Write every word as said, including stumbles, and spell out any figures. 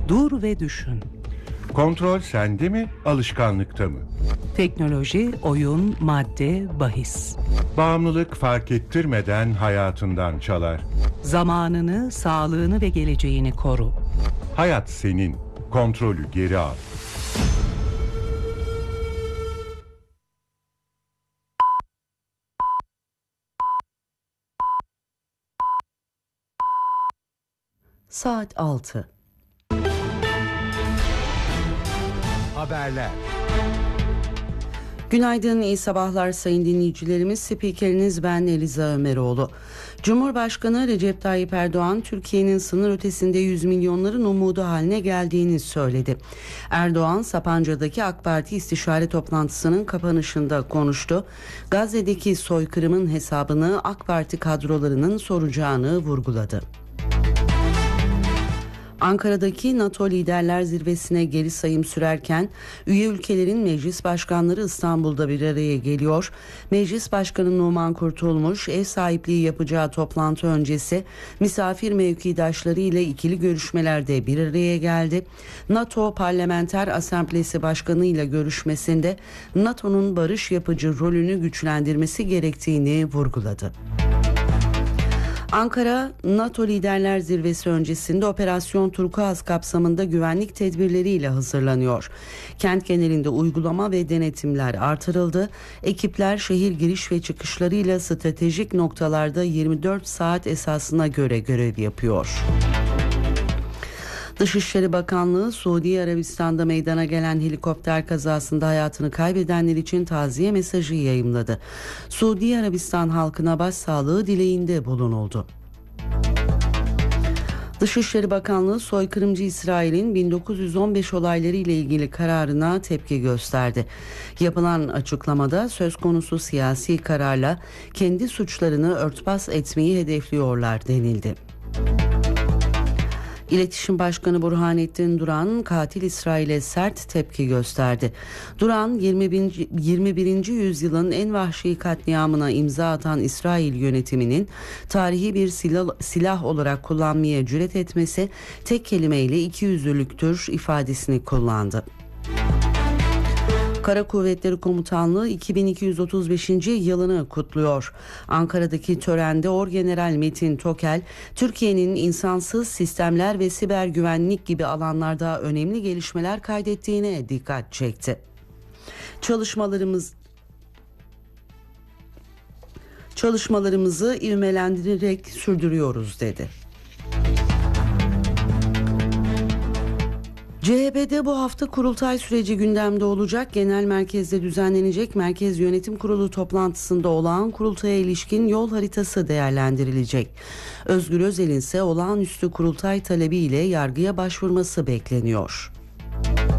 Dur ve düşün. Kontrol sende mi, alışkanlıkta mı? Teknoloji, oyun, madde, bahis. Bağımlılık fark ettirmeden hayatından çalar. Zamanını, sağlığını ve geleceğini koru. Hayat senin, kontrolü geri al. Saat altı. Haberler. Günaydın, iyi sabahlar sayın dinleyicilerimiz. Spikeriniz ben Eliza Ömeroğlu. Cumhurbaşkanı Recep Tayyip Erdoğan, Türkiye'nin sınır ötesinde yüz milyonların umudu haline geldiğini söyledi. Erdoğan, Sapanca'daki AK Parti istişare toplantısının kapanışında konuştu. Gazze'deki soykırımın hesabını AK Parti kadrolarının soracağını vurguladı. Ankara'daki NATO Liderler Zirvesi'ne geri sayım sürerken üye ülkelerin meclis başkanları İstanbul'da bir araya geliyor. Meclis Başkanı Numan Kurtulmuş ev sahipliği yapacağı toplantı öncesi misafir mevkidaşları ile ikili görüşmelerde bir araya geldi. NATO Parlamenter Asamblesi Başkanı ile görüşmesinde NATO'nun barış yapıcı rolünü güçlendirmesi gerektiğini vurguladı. Ankara, NATO Liderler Zirvesi öncesinde Operasyon Turkuaz kapsamında güvenlik tedbirleriyle hazırlanıyor. Kent genelinde uygulama ve denetimler artırıldı. Ekipler şehir giriş ve çıkışlarıyla stratejik noktalarda yirmi dört saat esasına göre görev yapıyor. Dışişleri Bakanlığı, Suudi Arabistan'da meydana gelen helikopter kazasında hayatını kaybedenler için taziye mesajı yayımladı. Suudi Arabistan halkına başsağlığı dileğinde bulunuldu. Dışişleri Bakanlığı, soykırımcı İsrail'in bin dokuz yüz on beş olayları ile ilgili kararına tepki gösterdi. Yapılan açıklamada söz konusu siyasi kararla kendi suçlarını örtbas etmeyi hedefliyorlar denildi. İletişim Başkanı Burhanettin Duran, katil İsrail'e sert tepki gösterdi. Duran, yirmi birinci yüzyılın en vahşi katliamına imza atan İsrail yönetiminin tarihi bir silah, silah olarak kullanmaya cüret etmesi tek kelimeyle ikiyüzlülüktür ifadesini kullandı. Kara Kuvvetleri Komutanlığı iki bin iki yüz otuz beşinci yılını kutluyor. Ankara'daki törende Orgeneral Metin Tokel, Türkiye'nin insansız sistemler ve siber güvenlik gibi alanlarda önemli gelişmeler kaydettiğine dikkat çekti. Çalışmalarımız Çalışmalarımızı ivmelendirerek sürdürüyoruz dedi. C H P'de bu hafta kurultay süreci gündemde olacak. Genel merkezde düzenlenecek Merkez Yönetim Kurulu toplantısında olağan kurultaya ilişkin yol haritası değerlendirilecek. Özgür Özel'in ise olağanüstü kurultay talebiyle yargıya başvurması bekleniyor.